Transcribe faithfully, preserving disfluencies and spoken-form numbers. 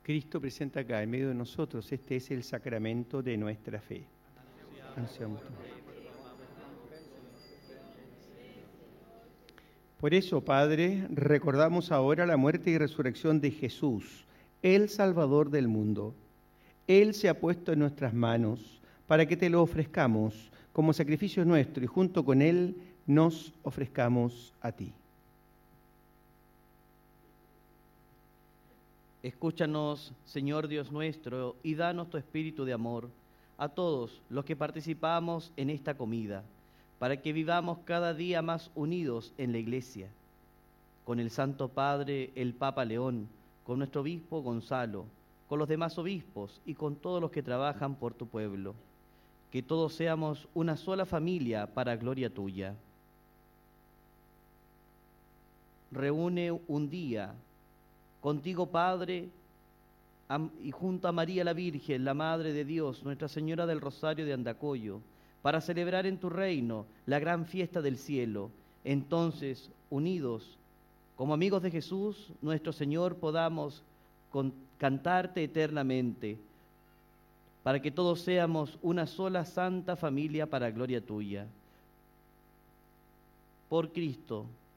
Cristo presente acá, en medio de nosotros. Este es el sacramento de nuestra fe. Anunciamos. Por eso, Padre, recordamos ahora la muerte y resurrección de Jesús, el Salvador del mundo. Él se ha puesto en nuestras manos para que te lo ofrezcamos como sacrificio nuestro y junto con Él nos ofrezcamos a ti. Escúchanos, Señor Dios nuestro, y danos tu espíritu de amor a todos los que participamos en esta comida, para que vivamos cada día más unidos en la Iglesia, con el Santo Padre, el Papa León, con nuestro obispo Gonzalo, con los demás obispos y con todos los que trabajan por tu pueblo, que todos seamos una sola familia para gloria tuya. Reúne un día contigo, Padre, y junto a María la Virgen, la Madre de Dios, Nuestra Señora del Rosario de Andacollo, para celebrar en tu reino la gran fiesta del cielo. Entonces, unidos, como amigos de Jesús, nuestro Señor, podamos con, cantarte eternamente, para que todos seamos una sola santa familia para gloria tuya. Por Cristo,